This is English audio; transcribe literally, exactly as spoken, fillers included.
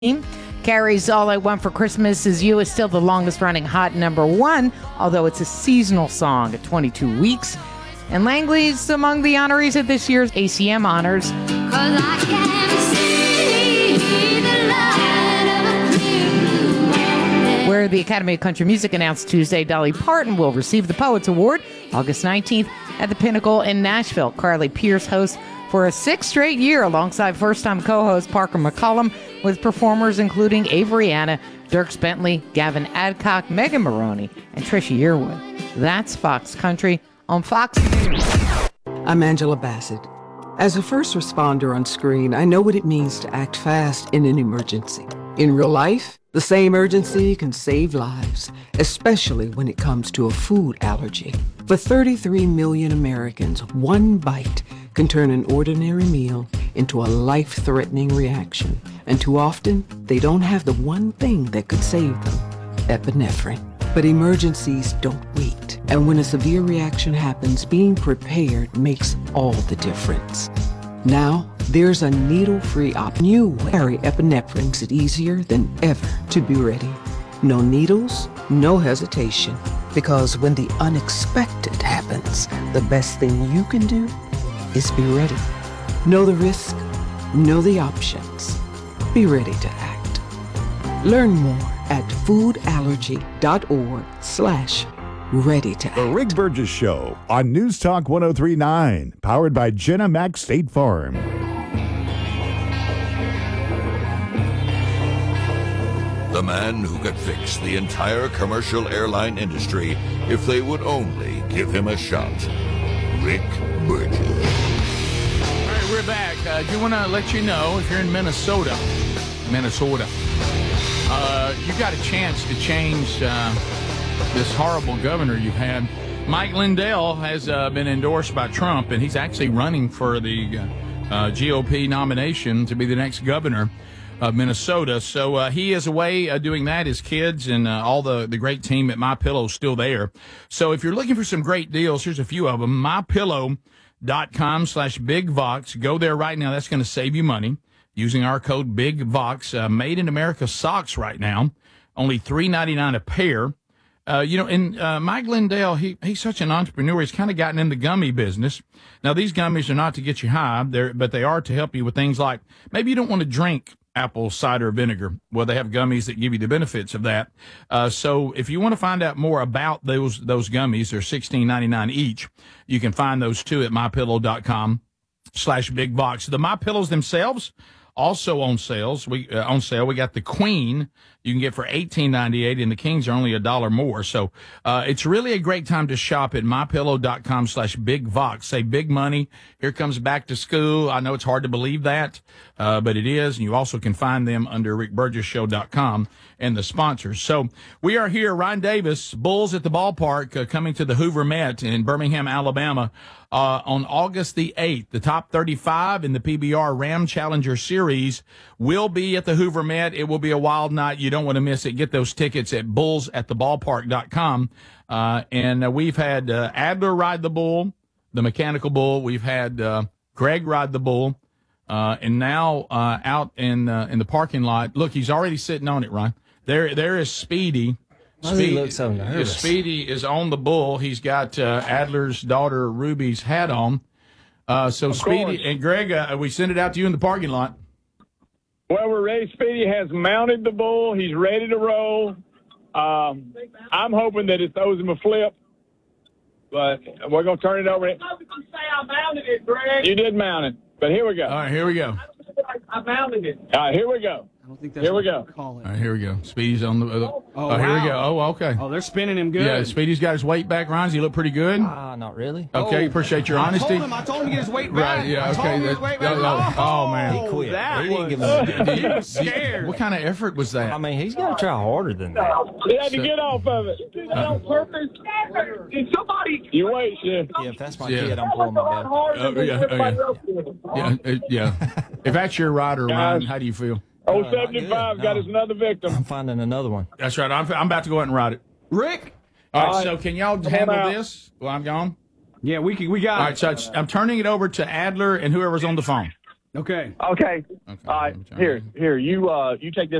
Carrie's All I Want for Christmas Is You is still the longest running hot number one, although it's a seasonal song at twenty-two weeks. And Langley's among the honorees at this year's A C M Honors. 'Cause I can see the light of a clear blue. Where the Academy of Country Music announced Tuesday Dolly Parton will receive the Poets Award August nineteenth at the Pinnacle in Nashville. Carly Pearce hosts for a sixth straight year alongside first-time co-host Parker McCollum, with performers including Avery Anna, Dierks Bentley, Gavin Adcock, Megan Maroney, and Trisha Yearwood. That's Fox Country on Fox News. I'm Angela Bassett. As a first responder on screen, I know what it means to act fast in an emergency. In real life, the same urgency can save lives, especially when it comes to a food allergy. For thirty-three million Americans, one bite can turn an ordinary meal into a life-threatening reaction. And too often, they don't have the one thing that could save them, epinephrine. But emergencies don't wait. And when a severe reaction happens, being prepared makes all the difference. Now, there's a needle-free option. New Harry epinephrine makes it easier than ever to be ready. No needles, no hesitation. Because when the unexpected happens, the best thing you can do is be ready. Know the risk, know the options. Be ready to act. Learn more at foodallergy.org slash ready to act. The Rick Burgess Show on News Talk one oh three point nine, powered by Jenna Mac State Farm. The man who could fix the entire commercial airline industry if they would only give him a shot. Rick Burgess. All right, we're back. I uh, do want to let you know, if you're in Minnesota, Minnesota, uh, you got a chance to change uh, this horrible governor you've had. Mike Lindell has uh, been endorsed by Trump, and he's actually running for the uh, G O P nomination to be the next governor of Minnesota. So uh, he is away uh, doing that. His kids and uh, all the, the great team at MyPillow is still there. So if you're looking for some great deals, here's a few of them. MyPillow.com slash BigVox. Go there right now. That's going to save you money using our code BigVox. Uh, made in America socks right now. Only three ninety-nine a pair. Uh, you know, and uh, Mike Lindell, he, he's such an entrepreneur. He's kind of gotten in the gummy business. Now, these gummies are not to get you high, they're, but they are to help you with things like maybe you don't want to drink apple cider vinegar. Well, they have gummies that give you the benefits of that. Uh, so if you want to find out more about those those gummies, they're sixteen ninety-nine each. You can find those too at MyPillow.com slash BigBox. The MyPillows themselves also on sales. We uh, on sale. We got the Queen you can get for eighteen ninety-eight, and the Kings are only a dollar more. So uh, it's really a great time to shop at MyPillow.com slash BigVox. Say big money. Here comes back to school. I know it's hard to believe that, uh, but it is. And you also can find them under rick burgess show dot com and the sponsors. So we are here. Ryan Davis, Bulls at the Ballpark, uh, coming to the Hoover Met in Birmingham, Alabama, uh, on August the eighth. The top thirty-five in the P B R Ram Challenger Series will be at the Hoover Met. It will be a wild night. You don't want to miss it. Get those tickets at bulls at the ballpark dot com. Uh, and uh, we've had uh, Adler ride the bull, the mechanical bull. We've had uh, Greg ride the bull. Uh, and now uh, out in uh, in the parking lot, look, he's already sitting on it, Ryan. There, there is Speedy. Why does he look so nervous? Speedy is on the bull. He's got uh, Adler's daughter Ruby's hat on. Uh, so of Speedy course. and Greg, uh, we sent it out to you in the parking lot. Well, we're ready. Speedy has mounted the bull. He's ready to roll. Um, I'm hoping that it throws him a flip, but we're going to turn it over. I was going to say I mounted it, Greg. You did mount it, but here we go. All right, here we go. I mounted it. All right, here we go. I don't think that's Here we what go. you call it. All right, here we go. Speedy's on the. Uh, oh, Oh, here wow. we go. Oh, okay. Oh, they're spinning him good. Yeah, Speedy's got his weight back. Ryan, does he look pretty good? Ah, uh, not really. Okay, Oh. appreciate your I honesty. told him. I told him to get his weight back. Right, yeah, I told okay. him to get his that- weight back. oh, oh, man. He quit. That He didn't was, give him he was scared. What kind of effort was that? I mean, he's got to try harder than that. He had to get off of it. Did that on purpose? Did somebody? You wait, Chef. Yeah, if that's my Yeah. kid, I'm pulling my belt. Oh, yeah, oh, yeah. Yeah, uh, yeah. If that's your rider, Ryan, how do you feel? Oh, not good. seventy-five got No. us another victim. I'm finding another one. That's right. I'm, I'm about to go out and ride it. Rick. All right, All right. so can y'all on handle out. this while I'm gone? Yeah, we can, we got All it. right, so it's- I'm turning it over to Adler and whoever's on the phone. Okay. Okay. Okay. All right. let me try Here, again. here. You, uh, you take this.